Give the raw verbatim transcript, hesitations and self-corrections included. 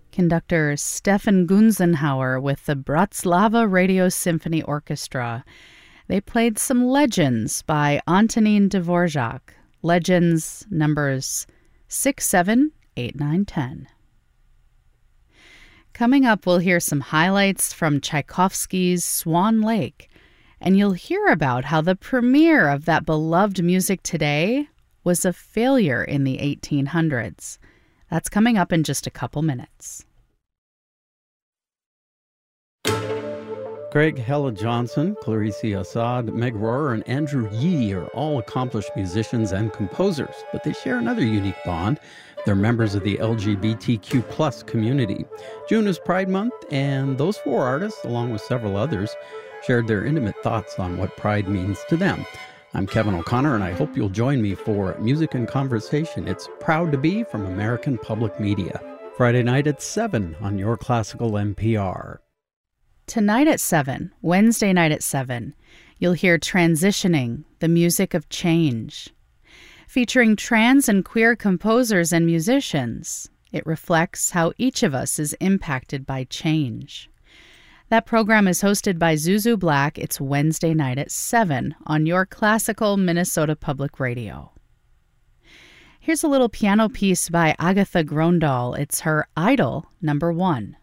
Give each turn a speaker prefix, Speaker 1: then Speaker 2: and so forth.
Speaker 1: Conductor Stefan Gunzenhauer with the Bratislava Radio Symphony Orchestra. They played some Legends by Antonín Dvořák. Legends numbers six, seven, eight, nine, ten. Coming up, we'll hear some highlights from Tchaikovsky's Swan Lake, and you'll hear about how the premiere of that beloved music today was a failure in the eighteen hundreds. That's coming up in just a couple minutes.
Speaker 2: Greg Hella Johnson, Clarice Assad, Meg Rohrer, and Andrew Yee are all accomplished musicians and composers, but they share another unique bond. They're members of the L G B T Q plus community. June is Pride Month, and those four artists, along with several others, shared their intimate thoughts on what Pride means to them. I'm Kevin O'Connor, and I hope you'll join me for Music and Conversation. It's Proud to Be from American Public Media. Friday night at seven on Your Classical N P R.
Speaker 1: Tonight at seven, Wednesday night at seven, you'll hear Transitioning, the Music of Change. Featuring trans and queer composers and musicians, it reflects how each of us is impacted by change. That program is hosted by Zuzu Black. It's Wednesday night at seven on Your Classical Minnesota Public Radio. Here's a little piano piece by Agatha Gröndal. It's her Idol number one.